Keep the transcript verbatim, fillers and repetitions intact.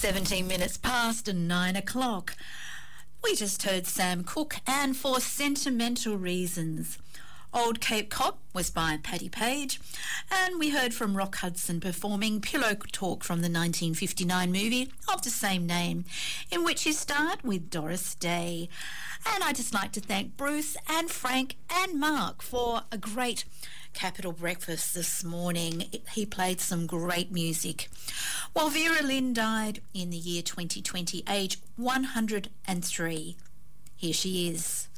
seventeen minutes past nine o'clock. We just heard Sam Cooke and For Sentimental Reasons. Old Cape Cod was by Paddy Page, and we heard from Rock Hudson performing Pillow Talk from the nineteen fifty-nine movie of the same name, in which he starred with Doris Day. And I'd just like to thank Bruce and Frank and Mark for a great Capital Breakfast this morning. He played some great music. Well, Vera Lynn died in the year twenty twenty, age one hundred and three. Here she is.